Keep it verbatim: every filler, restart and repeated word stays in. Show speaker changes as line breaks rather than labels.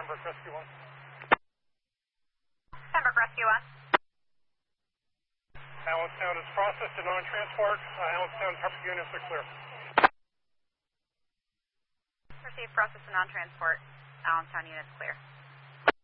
Pembroke Rescue one.
Pembroke Rescue one.
Allenstown is processed to non-transport. Uh, Allenstown Pembroke units are clear.
Received process to non-transport. Allenstown units clear.